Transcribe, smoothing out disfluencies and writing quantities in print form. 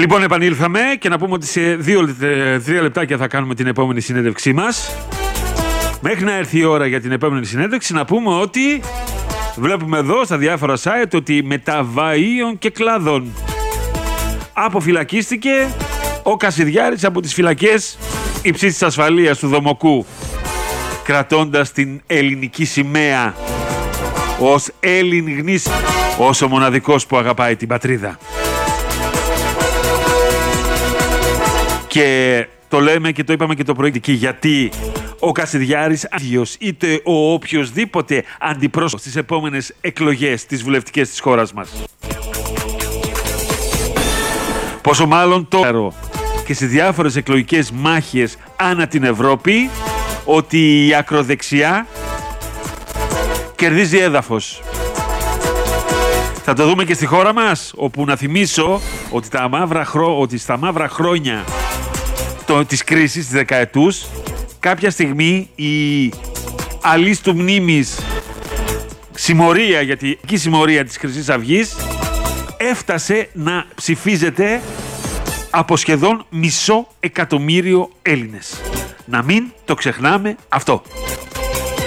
Λοιπόν, επανήλθαμε και να πούμε ότι σε 3 λεπτάκια θα κάνουμε την επόμενη συνέντευξή μας. Μέχρι να έρθει η ώρα για την επόμενη συνέντευξη, να πούμε ότι βλέπουμε εδώ στα διάφορα site ότι μεταβαΐων και κλάδων αποφυλακίστηκε ο Κασιδιάρης από τις φυλακές υψής της ασφαλείας του Δομοκού, κρατώντας την ελληνική σημαία ως Έλλην γνήσι, ως ο μοναδικός που αγαπάει την πατρίδα. Και το λέμε και το είπαμε και το πρωί, γιατί ο Κασιδιάρης ίδιος είτε ο οποιοσδήποτε αντιπρόσωπος στις επόμενες εκλογές τις βουλευτικές της χώρας μας. Πόσο μάλλον τώρα και σε διάφορες εκλογικές μάχες ανά την Ευρώπη ότι η ακροδεξιά κερδίζει έδαφος. Θα το δούμε και στη χώρα μας, όπου να θυμίσω ότι, στα μαύρα χρόνια της κρίσης, της δεκαετούς, κάποια στιγμή η αλής του μνήμης συμμορία, γιατί η συμμορία της Χρυσής Αυγής έφτασε να ψηφίζεται από σχεδόν 500.000 Έλληνες. Να μην το ξεχνάμε αυτό.